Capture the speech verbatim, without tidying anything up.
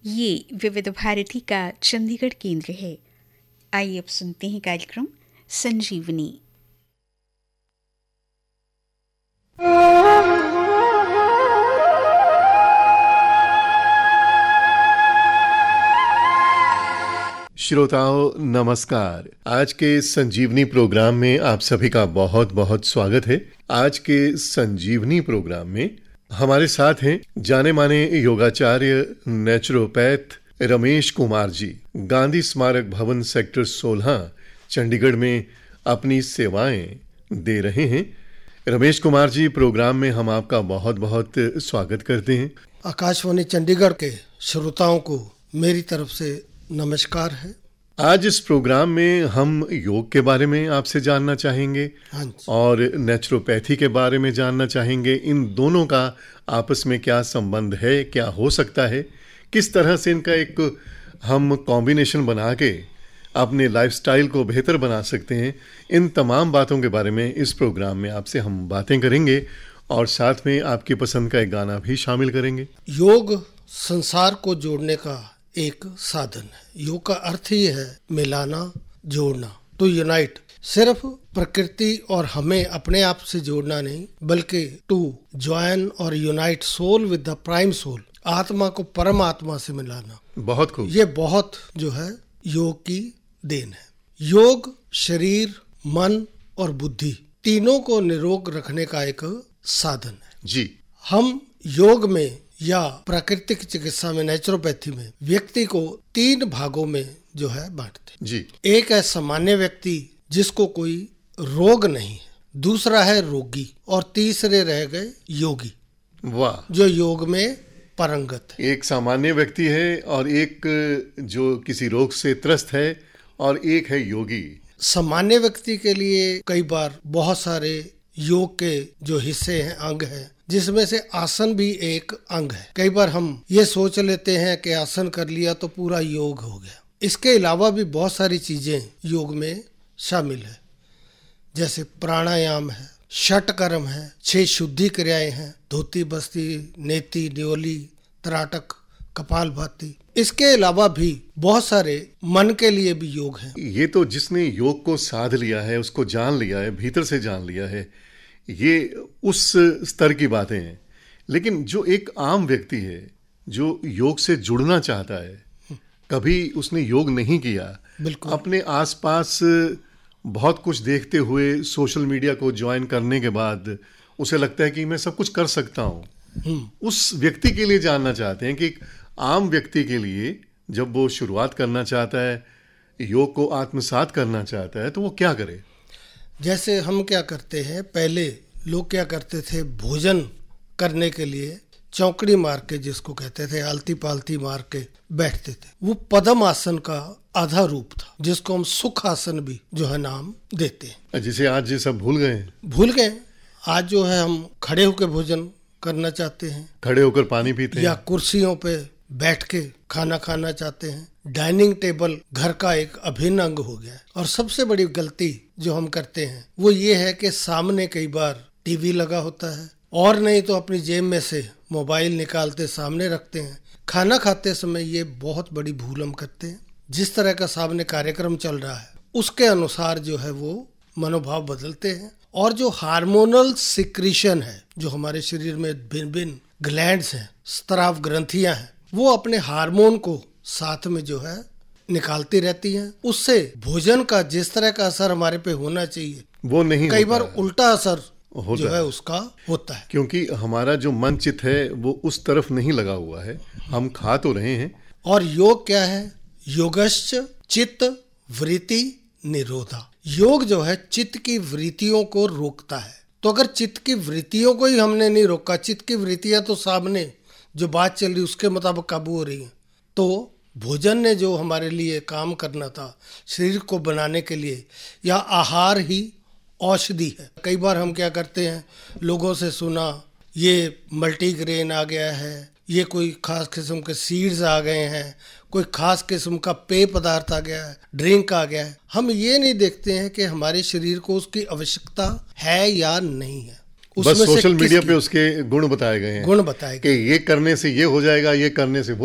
ये विविध भारती का चंडीगढ़ केंद्र है। आइए अब सुनते हैं कार्यक्रम संजीवनी। श्रोताओं नमस्कार। आज के संजीवनी प्रोग्राम में आप सभी का बहुत बहुत स्वागत है। आज के संजीवनी प्रोग्राम में हमारे साथ हैं जाने माने योगाचार्य नेचुरोपैथ रमेश कुमार जी। गांधी स्मारक भवन सेक्टर सोलह चंडीगढ़ में अपनी सेवाएं दे रहे हैं। रमेश कुमार जी, प्रोग्राम में हम आपका बहुत बहुत स्वागत करते हैं। आकाशवाणी चंडीगढ़ के श्रोताओं को मेरी तरफ से नमस्कार है। आज इस प्रोग्राम में हम योग के बारे में आपसे जानना चाहेंगे और नेचुरोपैथी के बारे में जानना चाहेंगे। इन दोनों का आपस में क्या संबंध है, क्या हो सकता है, किस तरह से इनका एक हम कॉम्बिनेशन बना के अपने लाइफस्टाइल को बेहतर बना सकते हैं। इन तमाम बातों के बारे में इस प्रोग्राम में आपसे हम बातें करेंगे और साथ में आपकी पसंद का एक गाना भी शामिल करेंगे। योग संसार को जोड़ने का एक साधन है। योग का अर्थ ही है मिलाना, जोड़ना, टू यूनाइट। सिर्फ प्रकृति और हमें अपने आप से जोड़ना नहीं, बल्कि टू ज्वाइन और unite soul with the prime soul, आत्मा को परमात्मा से मिलाना। बहुत खूब। ये बहुत जो है योग की देन है। योग शरीर, मन और बुद्धि तीनों को निरोग रखने का एक साधन है जी। हम योग में या प्राकृतिक चिकित्सा में, नेचुरोपैथी में व्यक्ति को तीन भागों में जो है बांटते जी। एक है सामान्य व्यक्ति जिसको कोई रोग नहीं है, दूसरा है रोगी और तीसरे रह गए योगी। वाह। जो योग में पारंगत है। एक सामान्य व्यक्ति है और एक जो किसी रोग से त्रस्त है और एक है योगी। सामान्य व्यक्ति के लिए कई बार बहुत सारे योग के जो हिस्से हैं, अंग हैं, जिसमें से आसन भी एक अंग है। कई बार हम ये सोच लेते हैं कि आसन कर लिया तो पूरा योग हो गया। इसके अलावा भी बहुत सारी चीजें योग में शामिल है, जैसे प्राणायाम है, षटकर्म है, छह शुद्धि क्रियाएं हैं, धोती, बस्ती, नेति, न्योली, त्राटक, कपालभाति। इसके अलावा भी बहुत सारे मन के लिए भी योग है। ये तो जिसने योग को साध लिया है, उसको जान लिया है, भीतर से जान लिया है, ये उस स्तर की बातें हैं। लेकिन जो एक आम व्यक्ति है जो योग से जुड़ना चाहता है, कभी उसने योग नहीं किया, बिल्कुल अपने आसपास बहुत कुछ देखते हुए सोशल मीडिया को ज्वाइन करने के बाद उसे लगता है कि मैं सब कुछ कर सकता हूँ, उस व्यक्ति के लिए जानना चाहते हैं कि एक आम व्यक्ति के लिए जब वो शुरुआत करना चाहता है, योग को आत्मसात करना चाहता है, तो वो क्या करे। जैसे हम क्या करते हैं, पहले लोग क्या करते थे, भोजन करने के लिए चौकड़ी मार के, जिसको कहते थे आलती पालती मार के बैठते थे। वो पद्म आसन का आधा रूप था, जिसको हम सुख आसन भी जो है नाम देते हैं, जिसे आज ये सब भूल गए भूल गए आज जो है हम खड़े होकर भोजन करना चाहते हैं, खड़े होकर पानी पीते हैं, या कुर्सियों पे बैठ के खाना खाना चाहते हैं। डाइनिंग टेबल घर का एक अभिन्न अंग हो गया है। और सबसे बड़ी गलती जो हम करते हैं वो ये है कि सामने कई बार टीवी लगा होता है, और नहीं तो अपनी जेब में से मोबाइल निकालते सामने रखते हैं। खाना खाते समय ये बहुत बड़ी भूल हम करते हैं। जिस तरह का सामने कार्यक्रम चल रहा है उसके अनुसार जो है वो मनोभाव बदलते हैं, और जो हार्मोनल सिक्रीशन है, जो हमारे शरीर में भिन्न भिन्न ग्लैंड्स हैं, स्त्राव ग्रंथियां हैं, वो अपने हार्मोन को साथ में जो है निकालती रहती हैं। उससे भोजन का जिस तरह का असर हमारे पे होना चाहिए वो नहीं, कई बार उल्टा असर जो है उसका होता है, क्योंकि हमारा जो मन चित है वो उस तरफ नहीं लगा हुआ है। हम खा तो रहे हैं। और योग क्या है, योगश्च चित्त वृत्ति निरोधा। योग जो है चित्त की वृत्तियों को रोकता है। तो अगर चित्त की वृत्तियों को ही हमने नहीं रोका, चित्त की वृत्तियां तो सामने जो बात चल रही उसके मुताबिक काबू हो रही है, तो भोजन ने जो हमारे लिए काम करना था शरीर को बनाने के लिए, या आहार ही औषधि है। कई बार हम क्या करते हैं, लोगों से सुना ये मल्टीग्रेन आ गया है, ये कोई खास किस्म के सीड्स आ गए हैं, कोई खास किस्म का पेय पदार्थ आ गया है, ड्रिंक आ गया है। हम ये नहीं देखते हैं कि हमारे शरीर को उसकी आवश्यकता है या नहीं है। बस सोशल मीडिया पे उसके गुण बताए गए हैं, गुण बताए गए कि ये करने से ये हो जाएगा, ये करने से वो